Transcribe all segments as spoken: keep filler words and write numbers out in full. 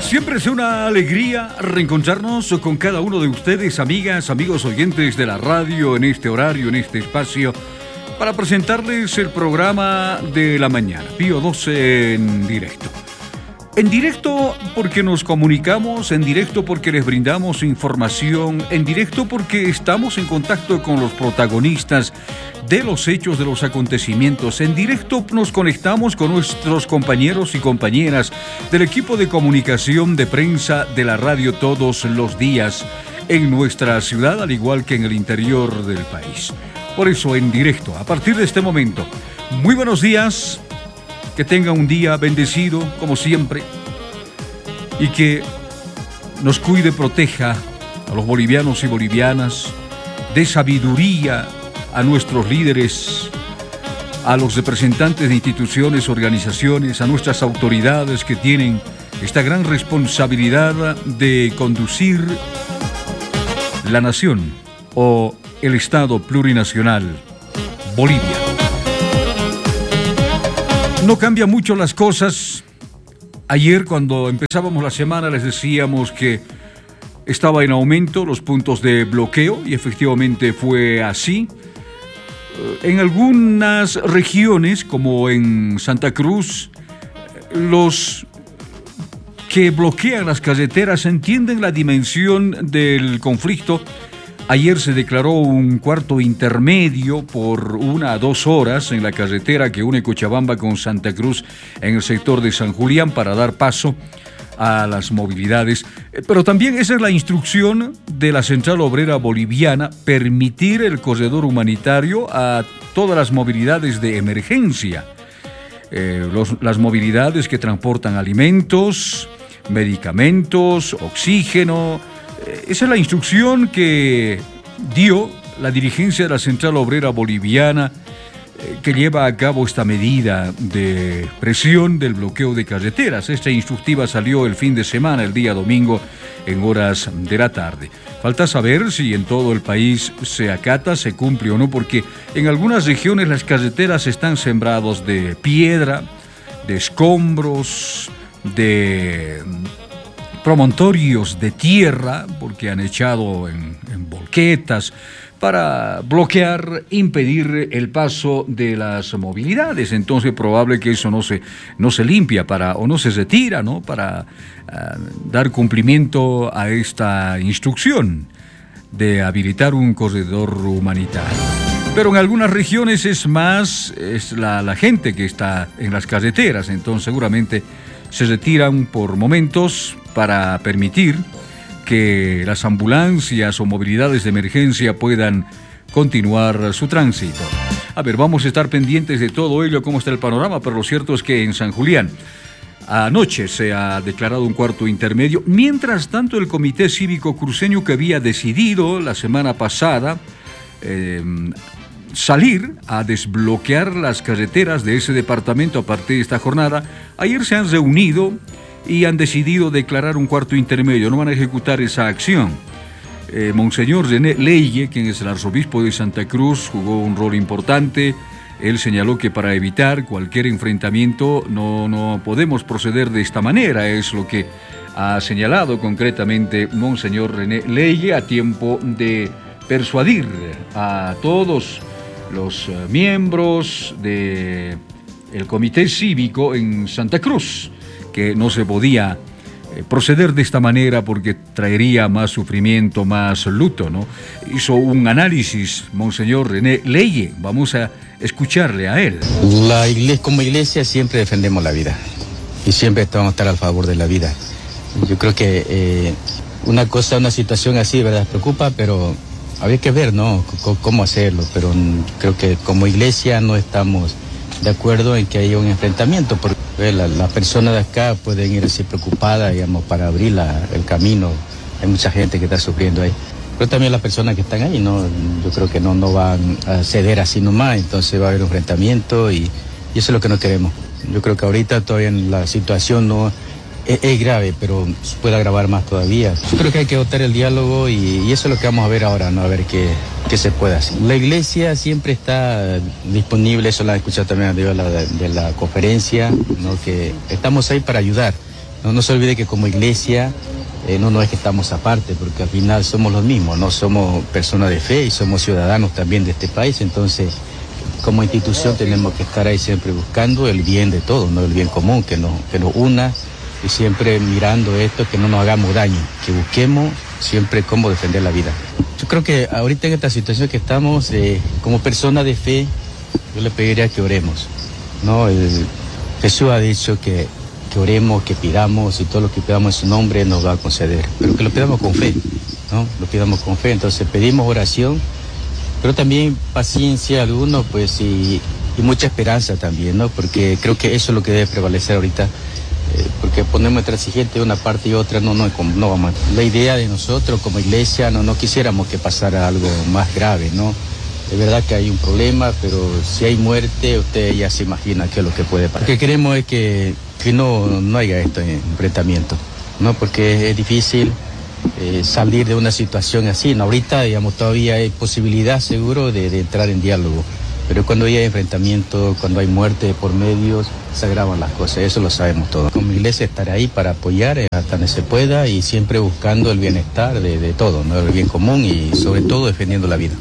Siempre es una alegría reencontrarnos con cada uno de ustedes, amigas, amigos oyentes de la radio, en este horario, en este espacio, para presentarles el programa de la mañana, Pío doce en directo. En directo porque nos comunicamos, en directo porque les brindamos información, en directo porque estamos en contacto con los protagonistas de los hechos, de los acontecimientos. En directo nos conectamos con nuestros compañeros y compañeras del equipo de comunicación de prensa de la radio todos los días en nuestra ciudad, al igual que en el interior del país. Por eso, en directo, a partir de este momento, muy buenos días. Que tenga un día bendecido, como siempre, y que nos cuide, proteja a los bolivianos y bolivianas, dé sabiduría a nuestros líderes, a los representantes de instituciones, organizaciones, a nuestras autoridades que tienen esta gran responsabilidad de conducir la nación o el Estado plurinacional Bolivia. No cambian mucho las cosas. Ayer, cuando empezábamos la semana, les decíamos que estaba en aumento los puntos de bloqueo y efectivamente fue así. En algunas regiones, como en Santa Cruz, los que bloquean las carreteras entienden la dimensión del conflicto. Ayer se declaró un cuarto intermedio por una a dos horas en la carretera que une Cochabamba con Santa Cruz en el sector de San Julián para dar paso a las movilidades. Pero también esa es la instrucción de la Central Obrera Boliviana, permitir el corredor humanitario a todas las movilidades de emergencia. Eh, los, las movilidades que transportan alimentos, medicamentos, oxígeno. Esa es la instrucción que dio la dirigencia de la Central Obrera Boliviana, eh, que lleva a cabo esta medida de presión del bloqueo de carreteras. Esta instructiva salió el fin de semana, el día domingo, en horas de la tarde. Falta saber si en todo el país se acata, se cumple o no, porque en algunas regiones las carreteras están sembradas de piedra, de escombros, de promontorios de tierra, porque han echado en, en volquetas para bloquear, impedir el paso de las movilidades. Entonces, probable que eso no se, no se limpia para, o no se retira, ¿no? Para uh, dar cumplimiento a esta instrucción de habilitar un corredor humanitario. Pero en algunas regiones es más es la, la gente que está en las carreteras, entonces seguramente se retiran por momentos para permitir que las ambulancias o movilidades de emergencia puedan continuar su tránsito. A ver, vamos a estar pendientes de todo ello, cómo está el panorama, pero lo cierto es que en San Julián anoche se ha declarado un cuarto intermedio. Mientras tanto, el Comité Cívico Cruceño, que había decidido la semana pasada eh, salir a desbloquear las carreteras de ese departamento a partir de esta jornada, ayer se han reunido y han decidido declarar un cuarto intermedio. No van a ejecutar esa acción. Eh, Monseñor René Leye, quien es el arzobispo de Santa Cruz, jugó un rol importante. Él señaló que para evitar cualquier enfrentamiento no, no podemos proceder de esta manera. Es lo que ha señalado concretamente Monseñor René Leye, a tiempo de persuadir a todos los uh, miembros del Comité Cívico en Santa Cruz, que no se podía eh, proceder de esta manera porque traería más sufrimiento, más luto, ¿no? Hizo un análisis Monseñor René Leye. Vamos a escucharle a él. La iglesia, como iglesia siempre defendemos la vida y siempre vamos a estar a favor de la vida. Yo creo que eh, una cosa, una situación así, ¿verdad?, preocupa, pero habría que ver, ¿no?, C- cómo hacerlo, pero creo que como iglesia no estamos de acuerdo en que haya un enfrentamiento, porque las la personas de acá pueden ir así preocupadas, digamos, para abrir la, el camino. Hay mucha gente que está sufriendo ahí. Pero también las personas que están ahí, no, yo creo que no, no van a ceder así nomás, entonces va a haber un enfrentamiento y, y eso es lo que no queremos. Yo creo que ahorita todavía la situación no es, es grave, pero puede agravar más todavía. Yo creo que hay que votar el diálogo y, y eso es lo que vamos a ver ahora, ¿no? A ver qué, qué se puede hacer. La iglesia siempre está disponible, eso la he escuchado también de la, de la conferencia, ¿no? Que estamos ahí para ayudar. No, no se olvide que como iglesia eh, no, no es que estamos aparte, porque al final somos los mismos, no somos personas de fe y somos ciudadanos también de este país. Entonces, como institución tenemos que estar ahí siempre buscando el bien de todos, no el bien común, que nos, que nos una, y siempre mirando esto, que no nos hagamos daño, que busquemos siempre cómo defender la vida. Yo creo que ahorita en esta situación que estamos, eh, como personas de fe, yo le pediría que oremos, ¿no? El, Jesús ha dicho que, que oremos, que pidamos, y todo lo que pidamos en su nombre nos va a conceder, pero que lo pidamos con fe, ¿no? Lo pidamos con fe, entonces pedimos oración, pero también paciencia a algunos, pues, y, y mucha esperanza también, ¿no? Porque creo que eso es lo que debe prevalecer ahorita, eh, porque ponemos intransigente de una parte y otra, no, no, no vamos. La idea de nosotros como iglesia, no, no quisiéramos que pasara algo más grave, ¿no? Es verdad que hay un problema, pero si hay muerte, usted ya se imagina qué es lo que puede pasar. Lo que queremos es que, que no, no haya este enfrentamiento, ¿no? Porque es difícil eh, salir de una situación así, ¿no? Ahorita, digamos, todavía hay posibilidad seguro de, de entrar en diálogo, pero cuando hay enfrentamiento, cuando hay muerte por medios, se agravan las cosas, eso lo sabemos todos. Como iglesia estar ahí para apoyar hasta donde se pueda y siempre buscando el bienestar de, de todos, ¿no? El bien común y sobre todo defendiendo la vida.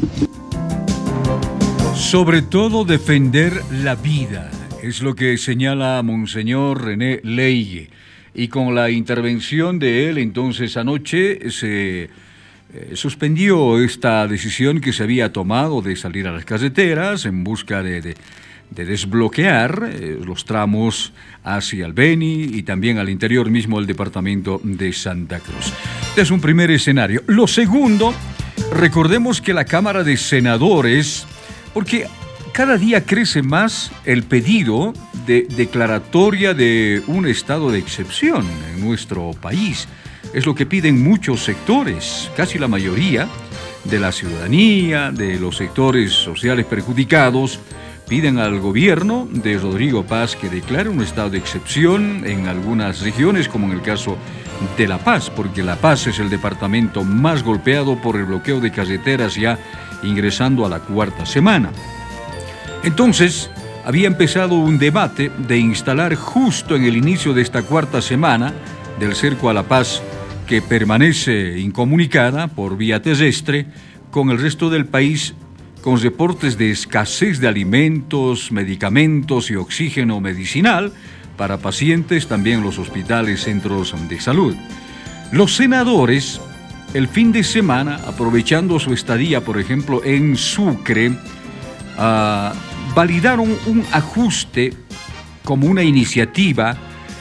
Sobre todo defender la vida, es lo que señala Monseñor René Leye. Y con la intervención de él, entonces anoche se eh, suspendió esta decisión que se había tomado de salir a las carreteras en busca de, de, de desbloquear eh, los tramos hacia el Beni y también al interior mismo del departamento de Santa Cruz. Este es un primer escenario. Lo segundo, recordemos que la Cámara de Senadores, porque cada día crece más el pedido de declaratoria de un estado de excepción en nuestro país. Es lo que piden muchos sectores, casi la mayoría de la ciudadanía, de los sectores sociales perjudicados, piden al gobierno de Rodrigo Paz que declare un estado de excepción en algunas regiones, como en el caso de La Paz, porque La Paz es el departamento más golpeado por el bloqueo de carreteras, ya ingresando a la cuarta semana. Entonces, había empezado un debate de instalar justo en el inicio de esta cuarta semana del cerco a La Paz, que permanece incomunicada por vía terrestre con el resto del país, con reportes de escasez de alimentos, medicamentos y oxígeno medicinal para pacientes, también los hospitales, centros de salud. Los senadores, el fin de semana, aprovechando su estadía, por ejemplo, en Sucre, uh, validaron un ajuste como una iniciativa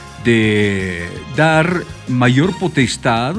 de dar mayor potestad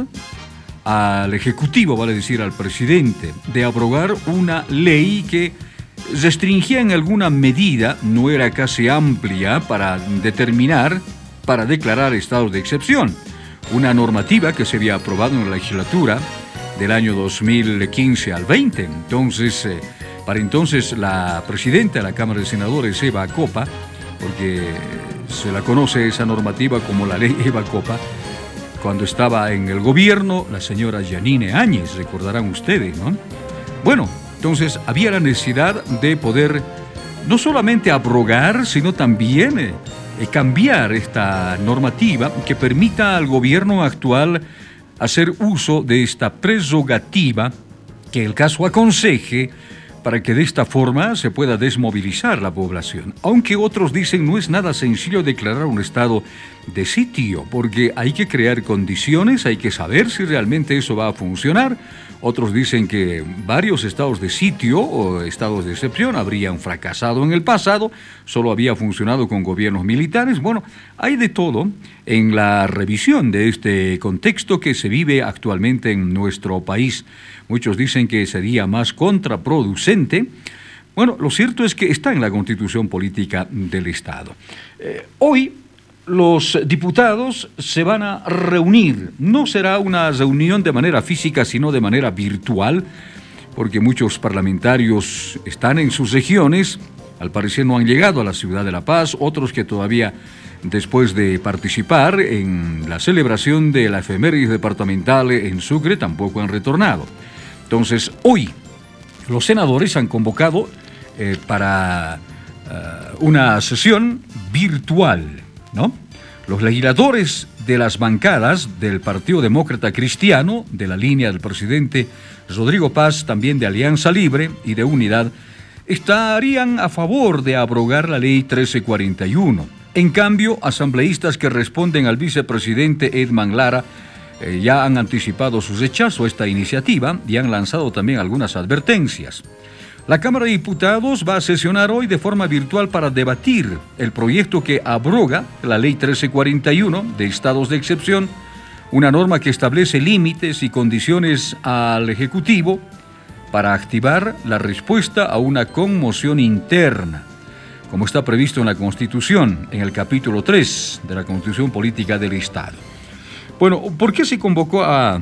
al Ejecutivo, vale decir, al presidente, de abrogar una ley que restringía en alguna medida, no era casi amplia para determinar, para declarar estados de excepción. Una normativa que se había aprobado en la legislatura del año dos mil quince al veinte. Entonces, eh, para entonces la presidenta de la Cámara de Senadores, Eva Copa, porque se la conoce esa normativa como la ley Eva Copa, cuando estaba en el gobierno, la señora Yanine Áñez, recordarán ustedes, ¿no? Bueno, entonces había la necesidad de poder no solamente abrogar, sino también eh, cambiar esta normativa que permita al gobierno actual hacer uso de esta prerrogativa que el caso aconseje, para que de esta forma se pueda desmovilizar la población. Aunque otros dicen no es nada sencillo declarar un estado de sitio, porque hay que crear condiciones, hay que saber si realmente eso va a funcionar. Otros dicen que varios estados de sitio o estados de excepción habrían fracasado en el pasado, solo había funcionado con gobiernos militares. Bueno, hay de todo en la revisión de este contexto que se vive actualmente en nuestro país. Muchos dicen que sería más contraproducente. Bueno, lo cierto es que está en la Constitución Política del Estado. Eh, hoy los diputados se van a reunir. No será una reunión de manera física, sino de manera virtual, porque muchos parlamentarios están en sus regiones. Al parecer no han llegado a la ciudad de La Paz, otros que todavía, después de participar en la celebración de la efemérides departamental en Sucre, tampoco han retornado. Entonces, hoy los senadores han convocado eh, para uh, una sesión virtual, ¿no? Los legisladores de las bancadas del Partido Demócrata Cristiano, de la línea del presidente Rodrigo Paz, también de Alianza Libre y de Unidad, estarían a favor de abrogar la ley trece cuarenta y uno. En cambio, asambleístas que responden al vicepresidente Edman Lara eh, ya han anticipado su rechazo a esta iniciativa y han lanzado también algunas advertencias. La Cámara de Diputados va a sesionar hoy de forma virtual para debatir el proyecto que abroga la ley trece cuarenta y uno de estados de excepción, una norma que establece límites y condiciones al Ejecutivo para activar la respuesta a una conmoción interna, como está previsto en la Constitución, en el capítulo tres de la Constitución Política del Estado. Bueno, ¿por qué se convocó a,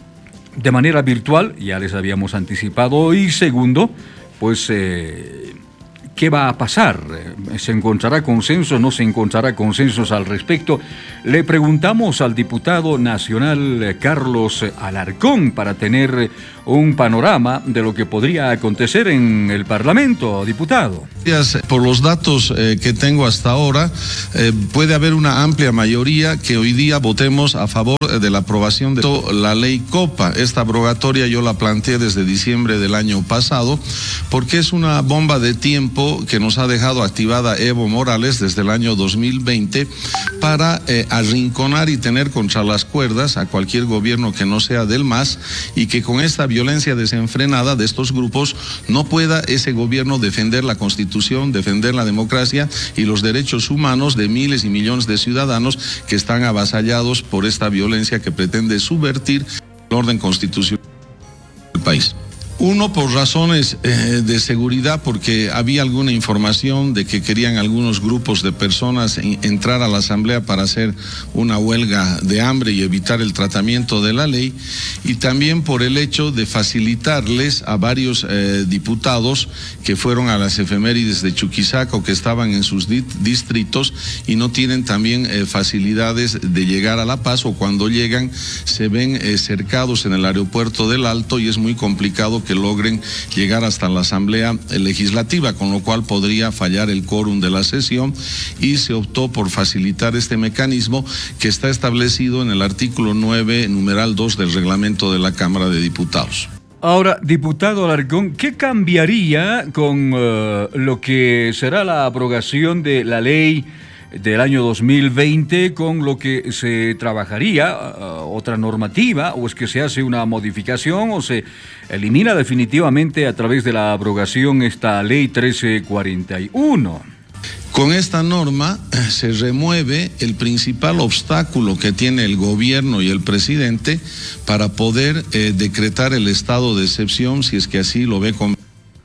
de manera virtual? Ya les habíamos anticipado. Y segundo, pues, eh, ¿qué va a pasar? ¿Se encontrará consenso? ¿No se encontrará consensos al respecto? Le preguntamos al diputado nacional Carlos Alarcón para tener un panorama de lo que podría acontecer en el Parlamento, diputado. Gracias. Por los datos eh, que tengo hasta ahora, eh, puede haber una amplia mayoría que hoy día votemos a favor de la aprobación de la ley COPA. Esta abrogatoria yo la planteé desde diciembre del año pasado, porque es una bomba de tiempo que nos ha dejado activada Evo Morales desde el año dos mil veinte para eh, arrinconar y tener contra las cuerdas a cualquier gobierno que no sea del M A S, y que con esta violencia desenfrenada de estos grupos no pueda ese gobierno defender la Constitución, defender la democracia y los derechos humanos de miles y millones de ciudadanos que están avasallados por esta violencia que pretende subvertir el orden constitucional del país. Uno, por razones eh, de seguridad, porque había alguna información de que querían algunos grupos de personas en, entrar a la Asamblea para hacer una huelga de hambre y evitar el tratamiento de la ley, y también por el hecho de facilitarles a varios eh, diputados que fueron a las efemérides de Chuquisaca o que estaban en sus di distritos y no tienen también eh, facilidades de llegar a La Paz, o cuando llegan se ven eh, cercados en el aeropuerto del Alto y es muy complicado que logren llegar hasta la Asamblea Legislativa, con lo cual podría fallar el quórum de la sesión, y se optó por facilitar este mecanismo que está establecido en el artículo nueve, numeral dos del reglamento de la Cámara de Diputados. Ahora, diputado Alarcón, ¿qué cambiaría con uh, lo que será la abrogación de la ley del año dos mil veinte, con lo que se trabajaría uh, otra normativa, o es que se hace una modificación o se elimina definitivamente a través de la abrogación esta ley trece cuarenta y uno? Con esta norma eh, se remueve el principal obstáculo que tiene el gobierno y el presidente para poder eh, decretar el estado de excepción, si es que así lo ve con...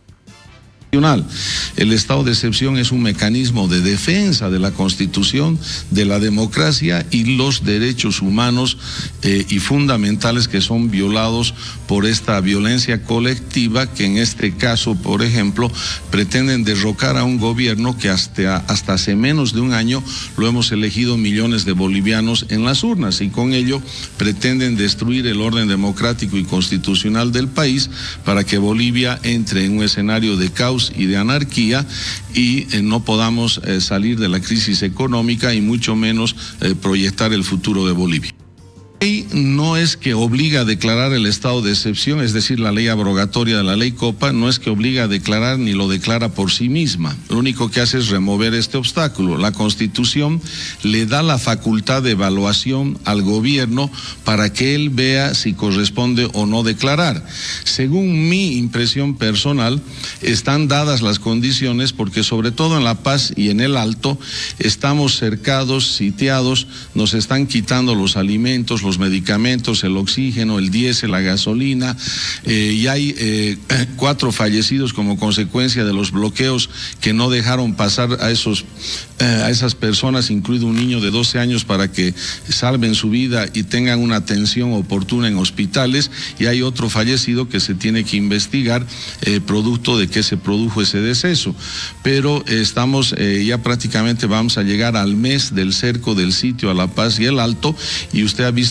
El estado de excepción es un mecanismo de defensa de la Constitución, de la democracia y los derechos humanos eh, y fundamentales que son violados por esta violencia colectiva, que en este caso, por ejemplo, pretenden derrocar a un gobierno que hasta, hasta hace menos de un año lo hemos elegido millones de bolivianos en las urnas, y con ello pretenden destruir el orden democrático y constitucional del país para que Bolivia entre en un escenario de caos y de anarquía, y eh, no podamos eh, salir de la crisis económica y mucho menos eh, proyectar el futuro de Bolivia. La ley no es que obliga a declarar el estado de excepción, es decir, la ley abrogatoria de la ley COPA no es que obliga a declarar ni lo declara por sí misma. Lo único que hace es remover este obstáculo. La Constitución le da la facultad de evaluación al gobierno para que él vea si corresponde o no declarar. Según mi impresión personal, están dadas las condiciones, porque sobre todo en La Paz y en el Alto estamos cercados, sitiados, nos están quitando los alimentos, los medicamentos, el oxígeno, el diésel, la gasolina, eh, y hay eh, cuatro fallecidos como consecuencia de los bloqueos que no dejaron pasar a esos eh, a esas personas, incluido un niño de doce años, para que salven su vida y tengan una atención oportuna en hospitales, y hay otro fallecido que se tiene que investigar eh, producto de que se produjo ese deceso. Pero eh, estamos eh, ya prácticamente vamos a llegar al mes del cerco del sitio a La Paz y el Alto, y usted ha visto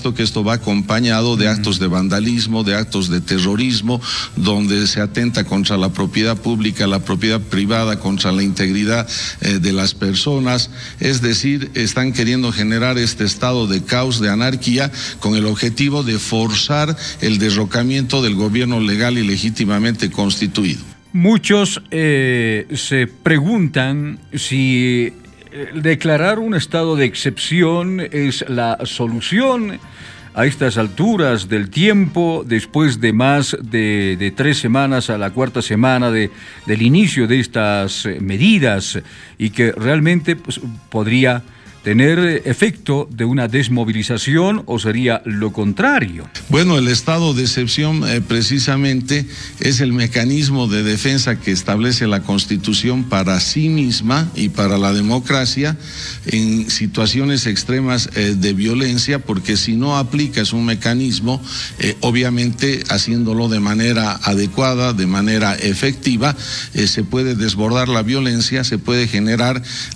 supuesto que esto va acompañado de actos de vandalismo, de actos de terrorismo, donde se atenta contra la propiedad pública, la propiedad privada, contra la integridad eh, de las personas. Es decir, están queriendo generar este estado de caos, de anarquía, con el objetivo de forzar el derrocamiento del gobierno legal y legítimamente constituido. Muchos eh, se preguntan si declarar un estado de excepción es la solución a estas alturas del tiempo, después de más de, de tres semanas a la cuarta semana de, del inicio de estas medidas, y que realmente pues, podría tener efecto de una desmovilización, o sería lo contrario. Bueno, el estado de excepción eh, precisamente es el mecanismo de defensa que establece la Constitución para sí misma y para la democracia en situaciones extremas eh, de violencia, porque si no aplicas un mecanismo, eh, obviamente haciéndolo de manera adecuada, de manera efectiva, eh, se puede desbordar la violencia, se puede generar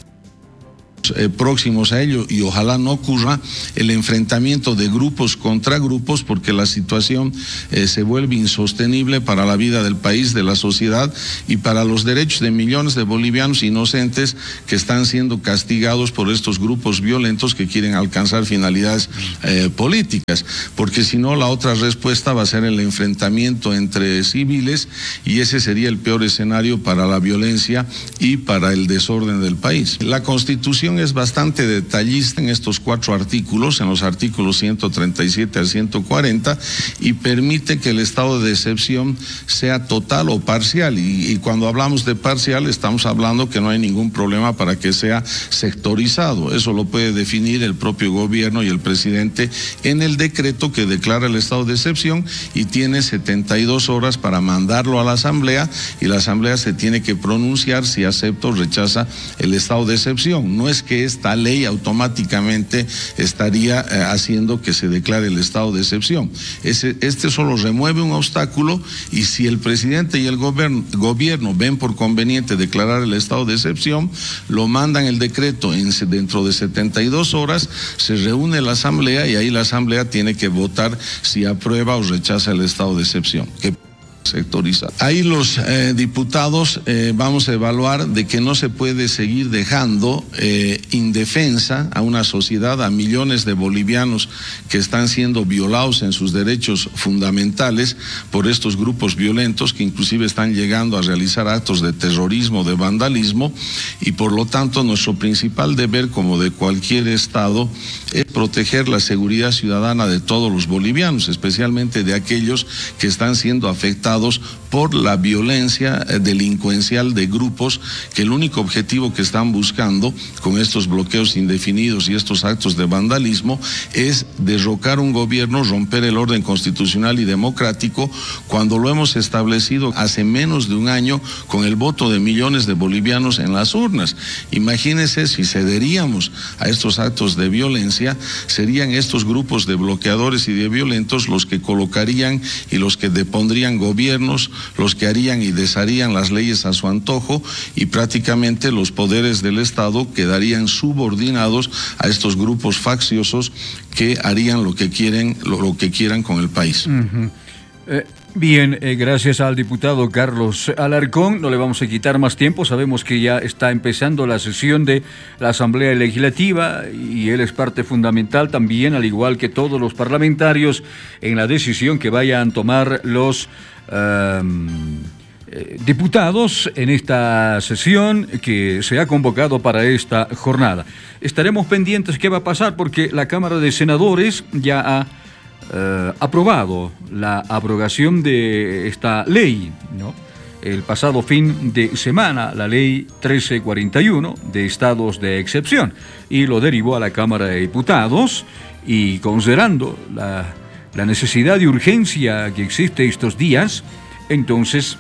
Eh, próximos a ello, y ojalá no ocurra el enfrentamiento de grupos contra grupos, porque la situación eh, se vuelve insostenible para la vida del país, de la sociedad y para los derechos de millones de bolivianos inocentes que están siendo castigados por estos grupos violentos que quieren alcanzar finalidades eh, políticas, porque si no, la otra respuesta va a ser el enfrentamiento entre civiles, y ese sería el peor escenario para la violencia y para el desorden del país. La Constitución es bastante detallista en estos cuatro artículos, en los artículos ciento treinta y siete al ciento cuarenta, y permite que el estado de excepción sea total o parcial, y, y cuando hablamos de parcial estamos hablando que no hay ningún problema para que sea sectorizado. Eso lo puede definir el propio gobierno y el presidente en el decreto que declara el estado de excepción, y tiene setenta y dos horas para mandarlo a la Asamblea, y la Asamblea se tiene que pronunciar si acepta o rechaza el estado de excepción. No es que esta ley automáticamente estaría eh, haciendo que se declare el estado de excepción. Ese, este solo remueve un obstáculo, y si el presidente y el gobierno, gobierno ven por conveniente declarar el estado de excepción, lo mandan el decreto en, dentro de setenta y dos horas, se reúne la Asamblea, y ahí la Asamblea tiene que votar si aprueba o rechaza el estado de excepción. Que sectorizado. Ahí los eh, diputados eh, vamos a evaluar de que no se puede seguir dejando eh, indefensa a una sociedad, a millones de bolivianos que están siendo violados en sus derechos fundamentales por estos grupos violentos que inclusive están llegando a realizar actos de terrorismo, de vandalismo, y por lo tanto nuestro principal deber como de cualquier Estado es proteger la seguridad ciudadana de todos los bolivianos, especialmente de aquellos que están siendo afectados por la violencia delincuencial de grupos que el único objetivo que están buscando con estos bloqueos indefinidos y estos actos de vandalismo es derrocar un gobierno, romper el orden constitucional y democrático, cuando lo hemos establecido hace menos de un año con el voto de millones de bolivianos en las urnas. Imagínense si cederíamos a estos actos de violencia, serían estos grupos de bloqueadores y de violentos los que colocarían y los que depondrían gobiernos, los que harían y desharían las leyes a su antojo, y prácticamente los poderes del Estado quedarían subordinados a estos grupos facciosos que harían lo que quieren, lo, lo que quieran con el país. Uh-huh. eh, bien, eh, gracias al diputado Carlos Alarcón. No le vamos a quitar más tiempo. Sabemos que ya está empezando la sesión de la Asamblea Legislativa, y él es parte fundamental también, al igual que todos los parlamentarios, en la decisión que vayan a tomar los Um, eh, diputados en esta sesión que se ha convocado para esta jornada. Estaremos pendientes qué va a pasar, porque la Cámara de Senadores ya ha uh, aprobado la abrogación de esta ley, ¿no? El pasado fin de semana, la ley trece cuarenta y uno de estados de excepción, y lo derivó a la Cámara de Diputados, y considerando la la necesidad y urgencia que existe estos días, entonces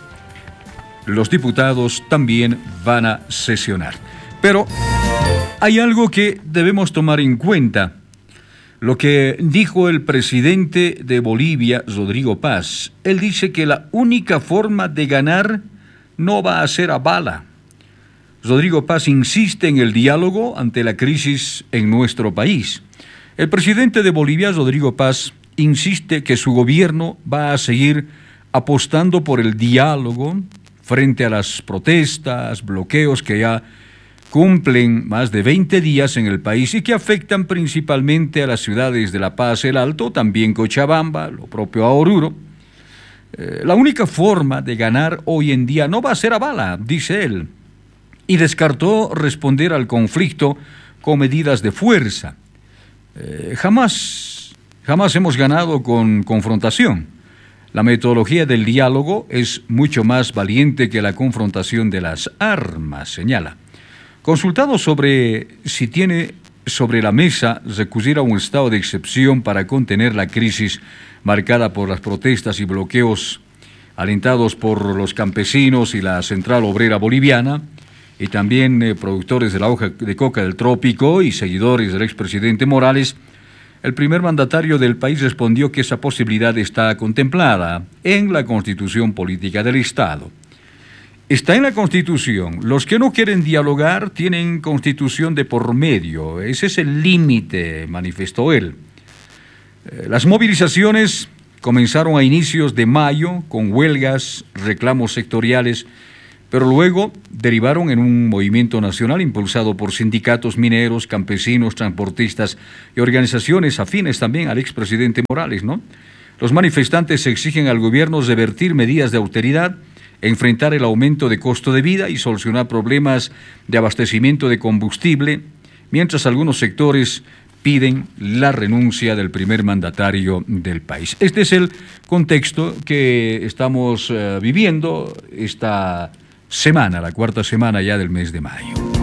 los diputados también van a sesionar. Pero hay algo que debemos tomar en cuenta. Lo que dijo el presidente de Bolivia, Rodrigo Paz. Él dice que la única forma de ganar no va a ser a bala. Rodrigo Paz insiste en el diálogo ante la crisis en nuestro país. El presidente de Bolivia, Rodrigo Paz, insiste que su gobierno va a seguir apostando por el diálogo frente a las protestas, bloqueos que ya cumplen más de veinte días en el país y que afectan principalmente a las ciudades de La Paz, El Alto, también Cochabamba, lo propio a Oruro. Eh, la única forma de ganar hoy en día no va a ser a bala, dice él, y descartó responder al conflicto con medidas de fuerza. Eh, jamás, jamás hemos ganado con confrontación. La metodología del diálogo es mucho más valiente que la confrontación de las armas, señala. Consultado sobre si tiene sobre la mesa recurrir a un estado de excepción para contener la crisis marcada por las protestas y bloqueos alentados por los campesinos y la Central Obrera Boliviana, y también eh, productores de la hoja de coca del trópico y seguidores del expresidente Morales, el primer mandatario del país respondió que esa posibilidad está contemplada en la Constitución Política del Estado. Está en la Constitución. Los que no quieren dialogar tienen Constitución de por medio. Ese es el límite, manifestó él. Eh, las movilizaciones comenzaron a inicios de mayo con huelgas, reclamos sectoriales, pero luego derivaron en un movimiento nacional impulsado por sindicatos mineros, campesinos, transportistas y organizaciones afines también al expresidente Morales, ¿no? Los manifestantes exigen al gobierno revertir medidas de austeridad, enfrentar el aumento de costo de vida y solucionar problemas de abastecimiento de combustible, mientras algunos sectores piden la renuncia del primer mandatario del país. Este es el contexto que estamos uh, viviendo esta semana, la cuarta semana ya del mes de mayo.